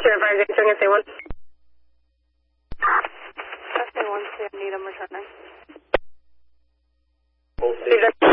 Sierra 5 answering SA1. SA1, Sam, Needham, returning. Steve,